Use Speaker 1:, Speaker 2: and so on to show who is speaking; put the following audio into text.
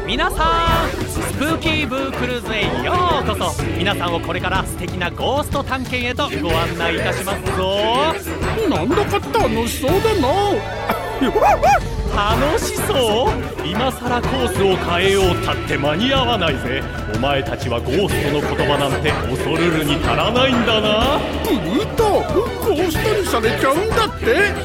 Speaker 1: 皆さん、スプーキーブークルーズへようこそ。皆さんをこれから素敵なゴースト探検へとご案内いたしますぞ。
Speaker 2: なんだか楽しそうだな。
Speaker 1: 楽しそう？今さらコースを変えようったって間に合わないぜ。お前たちはゴーストの言葉なんて恐るるに足らないんだな。
Speaker 2: ゴーストにされちゃうんだって。